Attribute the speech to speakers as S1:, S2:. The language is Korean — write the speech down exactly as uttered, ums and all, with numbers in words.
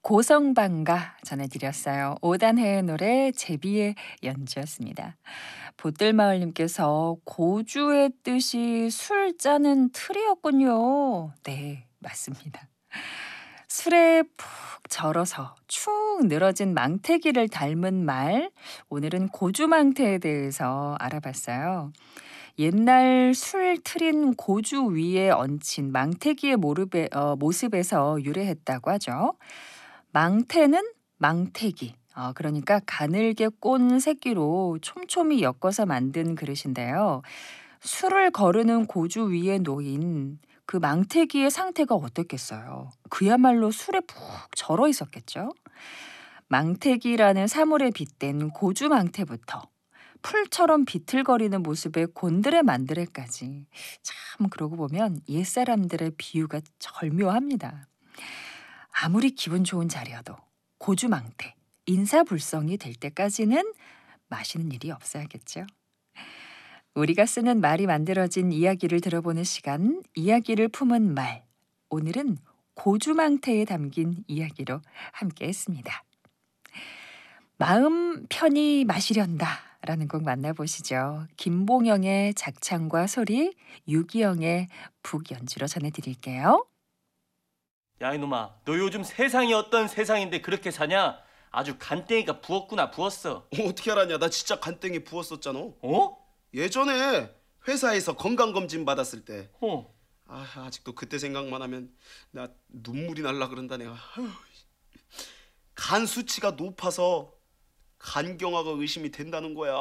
S1: 고성방가 전해드렸어요. 오단해의 노래 제비의 연주였습니다. 보뜰마을님께서 고주의 뜻이 술 짜는 틀이었군요. 네, 맞습니다. 술에 푹 절어서 축 늘어진 망태기를 닮은 말, 오늘은 고주망태에 대해서 알아봤어요. 옛날 술 틀인 고주 위에 얹힌 망태기의 모습에, 어, 모습에서 유래했다고 하죠. 망태는 망태기, 어, 그러니까 가늘게 꼰 새끼로 촘촘히 엮어서 만든 그릇인데요. 술을 거르는 고주 위에 놓인 그 망태기의 상태가 어땠겠어요? 그야말로 술에 푹 절어 있었겠죠? 망태기라는 사물에 빗댄 고주 망태부터 풀처럼 비틀거리는 모습의 곤드레 만드레까지, 참 그러고 보면 옛사람들의 비유가 절묘합니다. 아무리 기분 좋은 자리여도 고주망태, 인사불성이 될 때까지는 마시는 일이 없어야겠죠. 우리가 쓰는 말이 만들어진 이야기를 들어보는 시간, 이야기를 품은 말. 오늘은 고주망태에 담긴 이야기로 함께 했습니다. 마음 편히 마시련다 라는 곡 만나보시죠. 김봉영의 작창과 소리, 유기영의 북연주로 전해드릴게요.
S2: 야 이놈아, 너 요즘 세상이 어떤 세상인데 그렇게 사냐? 아주 간땡이가 부었구나, 부었어.
S3: 어떻게 알았냐? 나 진짜 간땡이 부었었잖아.
S2: 어?
S3: 예전에 회사에서 건강검진 받았을 때.
S2: 어.
S3: 아, 아직도 그때 생각만 하면 나 눈물이 날라 그런다 내가. 아휴. 간 수치가 높아서 간경화가 의심이 된다는 거야.